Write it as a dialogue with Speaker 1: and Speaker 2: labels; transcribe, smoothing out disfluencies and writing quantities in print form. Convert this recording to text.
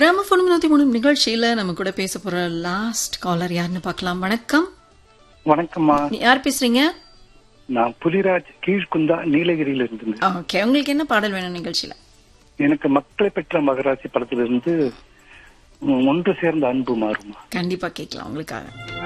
Speaker 1: Gramophone 103 நிகழ்ச்சியில நம்ம கூட பேச போற லாஸ்ட் காலர் யாருன்னு பார்க்கலாம். வணக்கம்.
Speaker 2: வணக்கம்மா.
Speaker 1: யார் பேசுறீங்க?
Speaker 2: நான் புலிராஜ் கீழ்குந்தா நீலகிரியில இருந்து.
Speaker 1: ஓகே, உங்களுக்கு என்ன பாடல் வேணும் நிகழ்ச்சியில?
Speaker 2: எனக்கு மக்களை பெற்ற மகராசி படத்திலிருந்து ஒன்று சேர்ந்த அன்பு மாறுமா.
Speaker 1: கண்டிப்பா கேட்கலாம் உங்களுக்காக.